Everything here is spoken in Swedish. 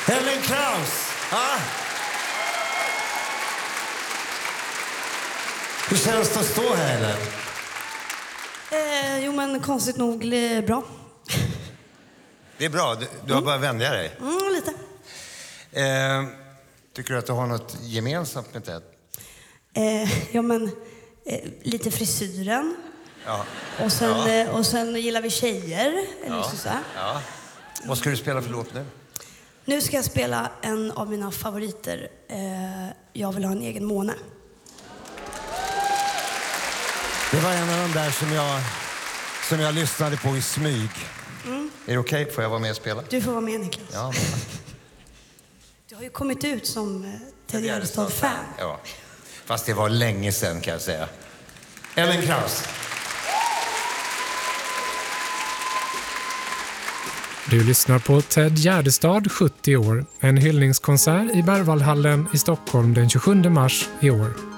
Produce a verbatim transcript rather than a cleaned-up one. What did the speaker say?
Ellen Kraus! Ah. Hur känns det att stå här, Ellen? Eh, jo, men konstigt nog eh, bra. Det är bra. Du, du har Mm. bara vänja dig. Mm, lite. Eh, tycker du att du har något gemensamt med Ted? Eh, ja, men eh, lite frisyren. Ja. Och sen, Ja. eh, och sen gillar vi tjejer. Eller Ja. så. Ja. Vad ska du spela för låt nu? Nu ska jag spela en av mina favoriter. Eh, jag vill ha en egen måne. Det var en av de där som jag, som jag lyssnade på i smyg. Mm. Är det okej? Okay? Får jag vara med och spela? Du får vara med, Niklas. Ja. Du har ju kommit ut som eh, Ted Gärdestad-fan. Ja. Fast det var länge sedan, kan jag säga. Ellen Kraus. Du lyssnar på Ted Gärdestad, sjuttio år. En hyllningskonsert i Berwaldhallen i Stockholm den tjugosjunde mars i år.